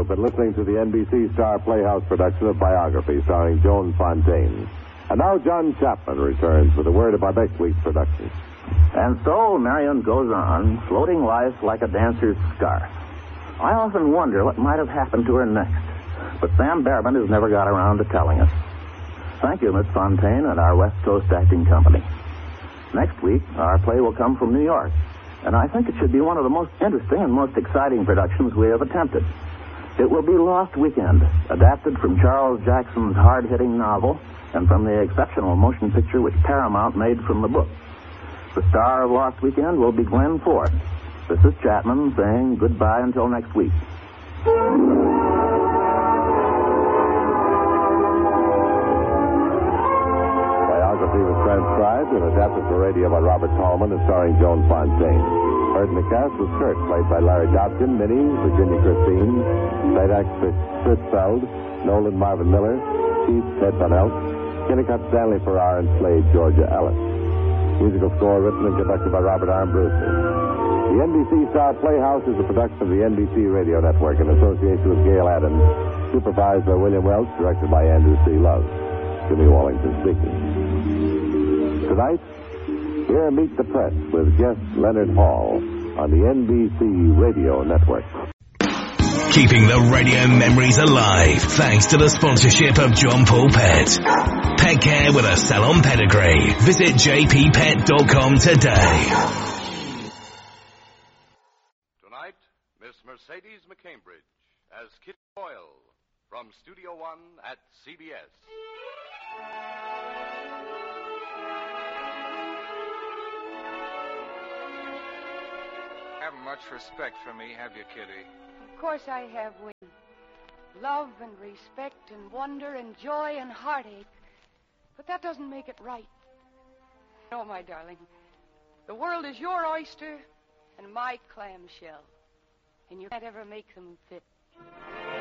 You've been listening to the NBC Star Playhouse production of Biography, starring Joan Fontaine. And now John Chapman returns with a word about next week's production. And so Marion goes on, floating life like a dancer's scarf. I often wonder what might have happened to her next, but Sam Behrman has never got around to telling us. Thank you, Miss Fontaine and our West Coast Acting Company. Next week, our play will come from New York, and I think it should be one of the most interesting and most exciting productions we have attempted. It will be Lost Weekend, adapted from Charles Jackson's hard-hitting novel and from the exceptional motion picture which Paramount made from the book. The star of Lost Weekend will be Glenn Ford. This is Chapman saying goodbye until next week. Biography was transcribed and adapted for radio by Robert Tallman and starring Joan Fontaine. Heard in the cast was Kurt, played by Larry Dobkin, Minnie, Virginia Christine, Zadak Fritzfeld, Nolan Marvin Miller, Keith Ted Van Elk, Kennicott Stanley Farrar, and Slade Georgia Ellis. Musical score written and conducted by Robert Armbruster. The NBC Star Playhouse is a production of the NBC Radio Network in association with Gail Adams, supervised by William Welch, directed by Andrew C. Love. Jimmy Wallington speaking. Tonight, here Meet the Press with guest Leonard Hall on the NBC Radio Network. Keeping the radio memories alive thanks to the sponsorship of John Paul Pet. Pet care with a salon pedigree. Visit jppet.com today. Tonight, Miss Mercedes McCambridge as Kitty Boyle from Studio One at CBS. Haven't much respect for me, have you, Kitty? Of course I have, Wayne. Love and respect and wonder and joy and heartache. But that doesn't make it right. No, my darling. The world is your oyster and my clamshell. And you can't ever make them fit.